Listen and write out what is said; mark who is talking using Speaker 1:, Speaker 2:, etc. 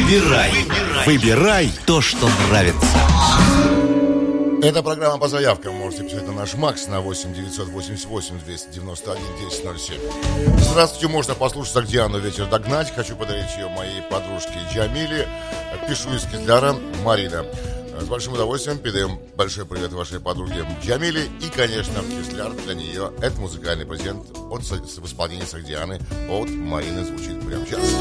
Speaker 1: Выбирай то, что нравится.
Speaker 2: Это программа по заявкам. Можете писать на наш МАКС на 8 988 291 1007. Здравствуйте, можно послушать Согдиану «Ветер догнать». Хочу подарить ее моей подружке Джамиле. Пишу из Кизляра, Марина. С большим удовольствием передаем большой привет вашей подруге Джамиле. И, конечно, Кизляр для нее. Это музыкальный презент в исполнении Согдианы от Марины звучит прямо сейчас.